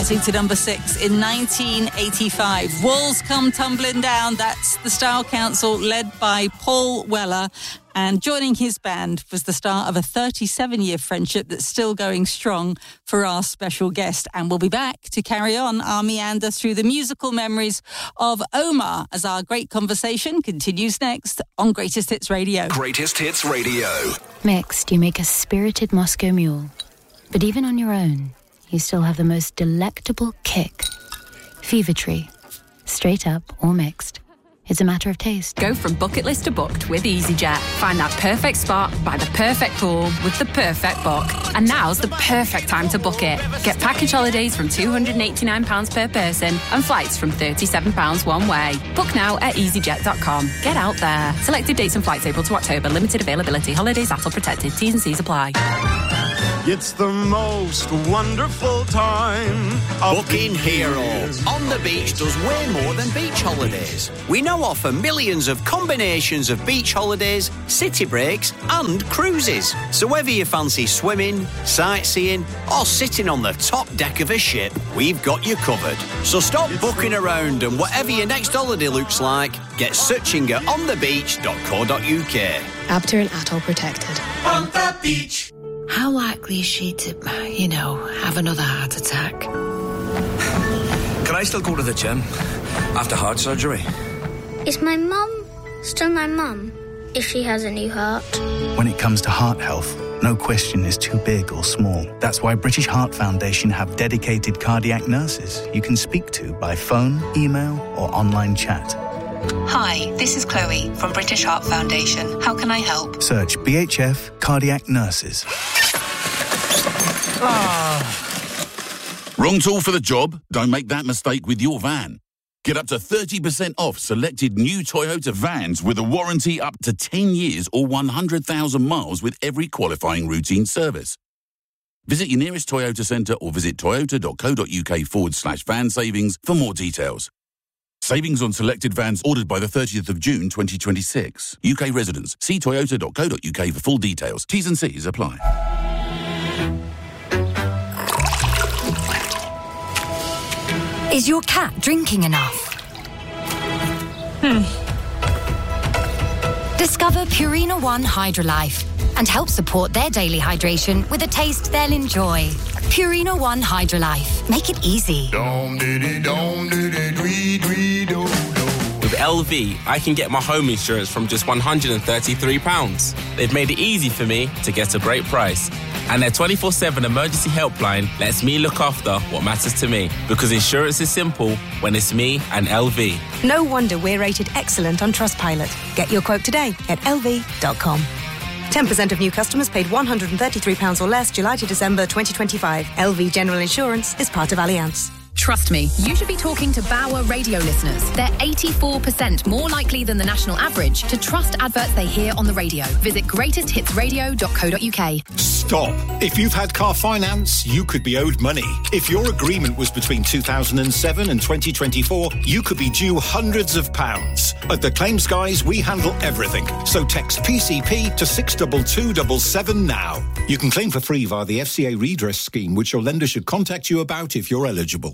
charting to number 6 in 1985. Walls Come Tumbling Down. That's the Style Council led by Paul Weller. And joining his band was the start of a 37-year friendship that's still going strong for our special guest. And we'll be back to carry on our meander through the musical memories of Omar as our great conversation continues next on Greatest Hits Radio. Greatest Hits Radio. Mixed, you make a spirited Moscow Mule. But even on your own, you still have the most delectable kick. Fever Tree. Straight up or mixed. It's a matter of taste. Go from bucket list to booked with EasyJet. Find that perfect spot by the perfect pool with the perfect book. And now's the perfect time to book it. Get package holidays from £289 per person and flights from £37 one way. Book now at easyjet.com. Get out there. Selected dates and flights April to October. Limited availability. Holidays ATOL protected. T's and C's apply. It's the most wonderful time. Booking Hero. On the Beach does way more than beach holidays. We now offer millions of combinations of beach holidays, city breaks and cruises. So whether you fancy swimming, sightseeing or sitting on the top deck of a ship, we've got you covered. So stop booking around and whatever your next holiday looks like, get searching at onthebeach.co.uk. ABTA and ATOL protected. On the beach. How likely is she to, have another heart attack? Can I still go to the gym after heart surgery? Is my mum still my mum if she has a new heart? When it comes to heart health, no question is too big or small. That's why British Heart Foundation have dedicated cardiac nurses you can speak to by phone, email or online chat. Hi, this is Chloe from British Heart Foundation. How can I help? Search BHF Cardiac Nurses. Wrong tool for the job? Don't make that mistake with your van. Get up to 30% off selected new Toyota vans with a warranty up to 10 years or 100,000 miles with every qualifying routine service. Visit your nearest Toyota centre or visit toyota.co.uk/van savings for more details. Savings on selected vans ordered by the 30th of June 2026. UK residents. See toyota.co.uk for full details. T's and C's apply. Is your cat drinking enough? Discover Purina One Hydrolife and help support their daily hydration with a taste they'll enjoy. Purina One Hydrolife. Make it easy. With LV, I can get my home insurance from just £133. They've made it easy for me to get a great price. And their 24/7 emergency helpline lets me look after what matters to me. Because insurance is simple when it's me and LV. No wonder we're rated excellent on Trustpilot. Get your quote today at lv.com. 10% of new customers paid £133 or less July to December 2025. LV General Insurance is part of Allianz. Trust me, you should be talking to Bauer radio listeners. They're 84% more likely than the national average to trust adverts they hear on the radio. Visit greatesthitsradio.co.uk. Stop. If you've had car finance, you could be owed money. If your agreement was between 2007 and 2024, you could be due hundreds of pounds. At the Claims Guys, we handle everything. So text PCP to 62277 now. You can claim for free via the FCA redress scheme, which your lender should contact you about if you're eligible.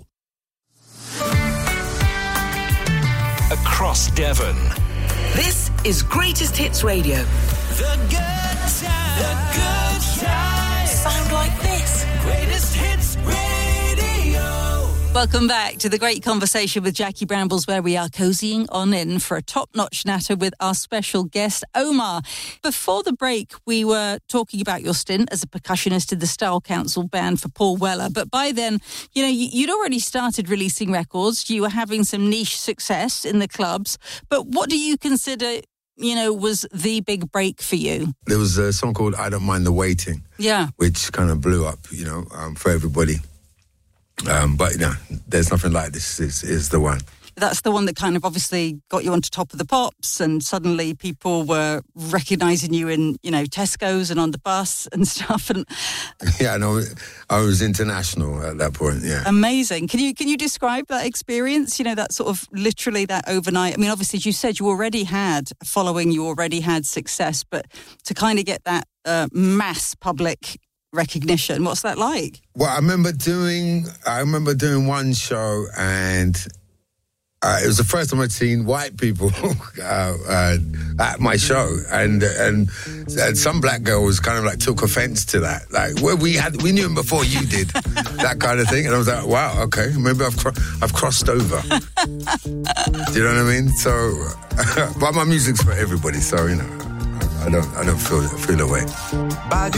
Across Devon. This is Greatest Hits Radio. The good times. The good times. Sound like this. Greatest Hits Radio. Welcome back to the great conversation with Jackie Brambles, where we are cozying on in for a top-notch natter with our special guest, Omar. Before the break, we were talking about your stint as a percussionist in the Style Council band for Paul Weller. But by then, you'd already started releasing records. You were having some niche success in the clubs. But what do you consider, was the big break for you? There was a song called I Don't Mind the Waiting. Yeah. Which kind of blew up, for everybody. But there's nothing like this is the one. That's the one that kind of obviously got you onto Top of the Pops, and suddenly people were recognising you in, Tesco's and on the bus and stuff. And yeah, no, I was international at that point. Yeah, amazing. Can you describe that experience? That sort of literally that overnight. I mean, obviously, as you said, you already had a following, you already had success, but to kind of get that mass public recognition. What's that like? Well, I remember doing one show, and it was the first time I'd seen white people at my show, and some black girl was kind of like took offense to that. Like, well, we knew him before you did, that kind of thing. And I was like, wow, okay, maybe I've crossed over. Do you know what I mean? So, but my music's for everybody, so you know, I don't feel away.